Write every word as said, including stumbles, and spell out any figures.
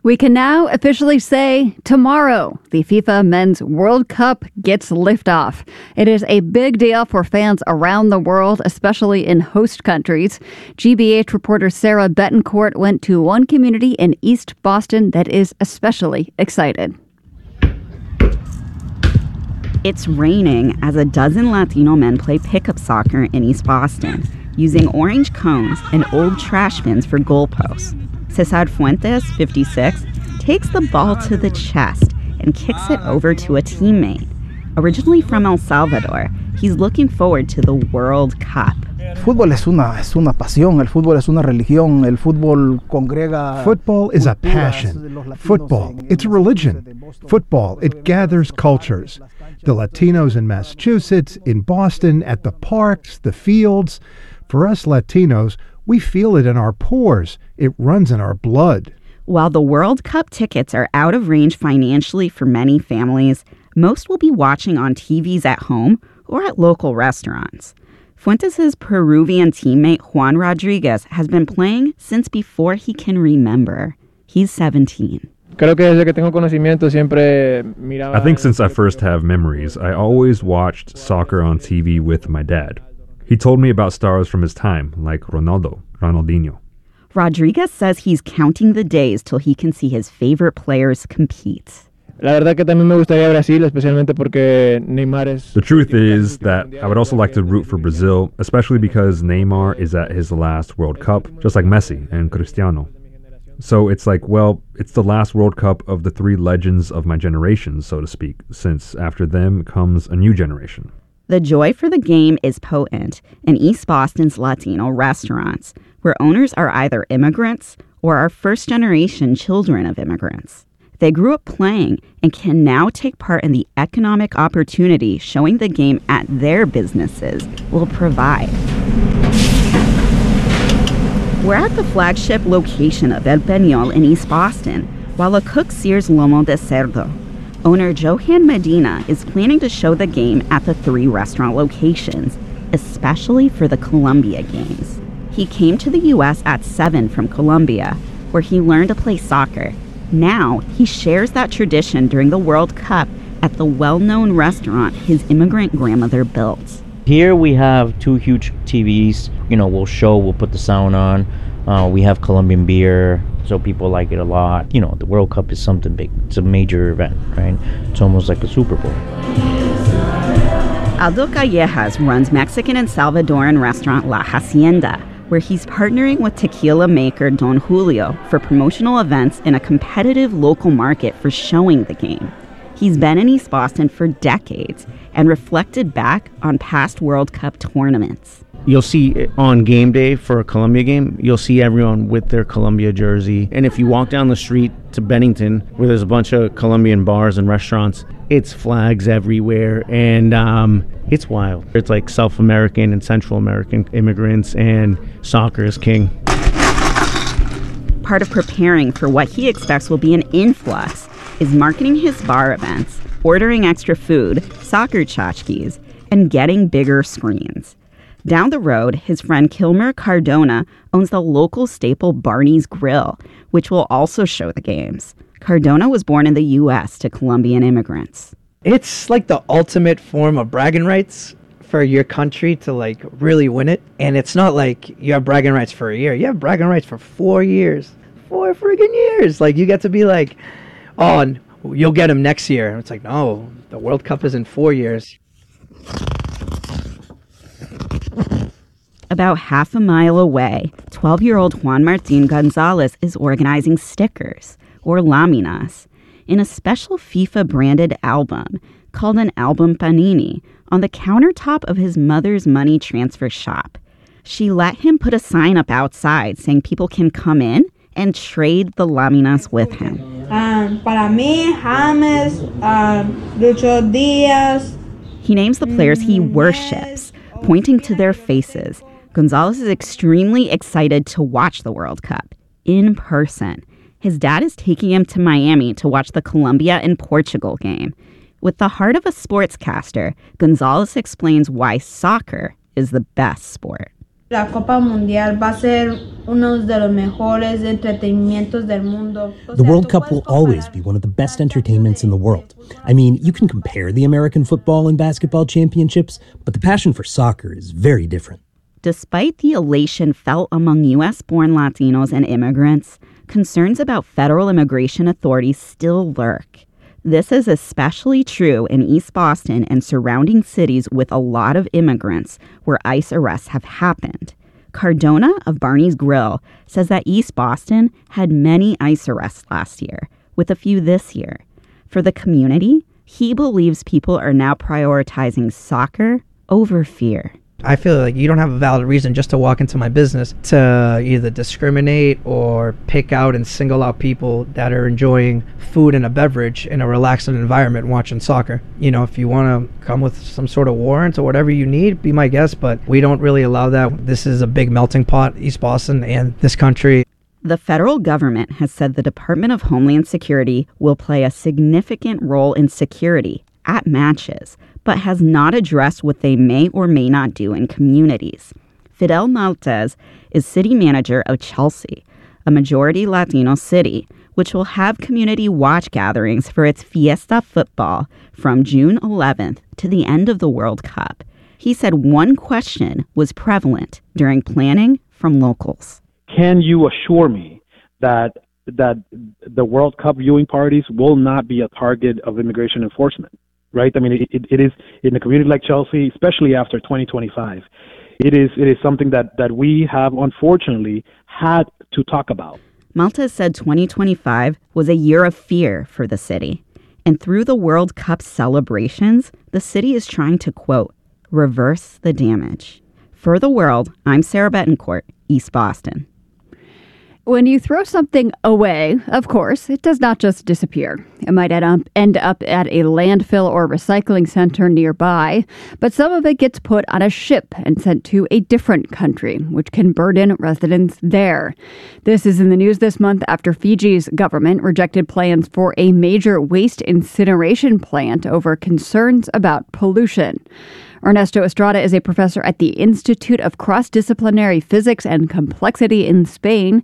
We can now officially say tomorrow, the FIFA Men's World Cup gets liftoff. It is a big deal for fans around the world, especially in host countries. G B H reporter Sarah Betancourt went to one community in East Boston that is especially excited. It's raining as a dozen Latino men play pickup soccer in East Boston, using orange cones and old trash bins for goalposts. Cesar Fuentes, fifty-six, takes the ball to the chest and kicks it over to a teammate. Originally from El Salvador, he's looking forward to the World Cup. Fútbol es una, es una pasión, el fútbol es una religión, el fútbol congrega... Football is a passion. Football, it's a religion. Football, it gathers cultures. The Latinos in Massachusetts, in Boston, at the parks, the fields. For us Latinos, we feel it in our pores. It runs in our blood. While the World Cup tickets are out of range financially for many families, most will be watching on T Vs at home or at local restaurants. Fuentes' Peruvian teammate Juan Rodriguez has been playing since before he can remember. He's seventeen. I think since I first have memories, I always watched soccer on T V with my dad. He told me about stars from his time, like Ronaldo, Ronaldinho. Rodriguez says he's counting the days till he can see his favorite players compete. The truth is that I would also like to root for Brazil, especially because Neymar is at his last World Cup, just like Messi and Cristiano. So it's like, well, it's the last World Cup of the three legends of my generation, so to speak, since after them comes a new generation. The joy for the game is potent in East Boston's Latino restaurants, where owners are either immigrants or are first-generation children of immigrants. They grew up playing and can now take part in the economic opportunity showing the game at their businesses will provide. We're at the flagship location of El Peñol in East Boston, while a cook sears lomo de cerdo. Owner Johan Medina is planning to show the game at the three restaurant locations, especially for the Colombia games. He came to the U S at seven from Colombia, where he learned to play soccer. Now, he shares that tradition during the World Cup at the well-known restaurant his immigrant grandmother built. Here we have two huge T Vs. You know, we'll show, we'll put the sound on. Uh, we have Colombian beer, so people like it a lot. You know, the World Cup is something big. It's a major event, right? It's almost like a Super Bowl. Aldo Callejas runs Mexican and Salvadoran restaurant La Hacienda, where he's partnering with tequila maker Don Julio for promotional events in a competitive local market for showing the game. He's been in East Boston for decades and reflected back on past World Cup tournaments. You'll see on game day for a Colombia game, you'll see everyone with their Colombia jersey. And if you walk down the street to Bennington, where there's a bunch of Colombian bars and restaurants, it's flags everywhere. And um, it's wild. It's like South American and Central American immigrants, and soccer is king. Part of preparing for what he expects will be an influx is marketing his bar events, ordering extra food, soccer tchotchkes, and getting bigger screens. Down the road, his friend Kilmer Cardona owns the local staple Barney's Grill, which will also show the games. Cardona was born in the U S to Colombian immigrants. It's like the ultimate form of bragging rights for your country to like really win it. And it's not like you have bragging rights for a year. You have bragging rights for four years. Four friggin' years. Like you get to be like, oh, and you'll get him next year. And it's like, no, the World Cup is in four years. About half a mile away, twelve-year-old Juan Martin Gonzalez is organizing stickers, or láminas, in a special FIFA-branded album called an album panini on the countertop of his mother's money transfer shop. She let him put a sign up outside saying people can come in and trade the láminas with him. Um, para mí, James, um, Lucho Diaz. He names the players he worships, pointing to their faces. Gonzalez is extremely excited to watch the World Cup in person. His dad is taking him to Miami to watch the Colombia and Portugal game. With the heart of a sportscaster, Gonzalez explains why soccer is the best sport. La Copa Mundial va a ser uno de los mejores entretenimientos del mundo. The World Cup will always be one of the best entertainments in the world. I mean, you can compare the American football and basketball championships, but the passion for soccer is very different. Despite the elation felt among U S-born Latinos and immigrants, concerns about federal immigration authorities still lurk. This is especially true in East Boston and surrounding cities with a lot of immigrants where ICE arrests have happened. Cardona of Barney's Grill says that East Boston had many ICE arrests last year, with a few this year. For the community, he believes people are now prioritizing soccer over fear. I feel like you don't have a valid reason just to walk into my business to either discriminate or pick out and single out people that are enjoying food and a beverage in a relaxed environment watching soccer. You know, if you want to come with some sort of warrant or whatever you need, be my guest, but we don't really allow that. This is a big melting pot, East Boston and this country. The federal government has said the Department of Homeland Security will play a significant role in security at matches, but has not addressed what they may or may not do in communities. Fidel Maltez is city manager of Chelsea, a majority Latino city, which will have community watch gatherings for its Fiesta football from June eleventh to the end of the World Cup. He said one question was prevalent during planning from locals. Can you assure me that that the World Cup viewing parties will not be a target of immigration enforcement? Right? I mean, it, it, it is in a community like Chelsea, especially after twenty twenty-five. It is it is something that, that we have, unfortunately, had to talk about. Malta said twenty twenty-five was a year of fear for the city. And through the World Cup celebrations, the city is trying to, quote, reverse the damage. For The World, I'm Sarah Betancourt, East Boston. When you throw something away, of course, it does not just disappear. It might end up, end up at a landfill or recycling center nearby, but some of it gets put on a ship and sent to a different country, which can burden residents there. This is in the news this month after Fiji's government rejected plans for a major waste incineration plant over concerns about pollution. Ernesto Estrada is a professor at the Institute of Cross-Disciplinary Physics and Complexity in Spain.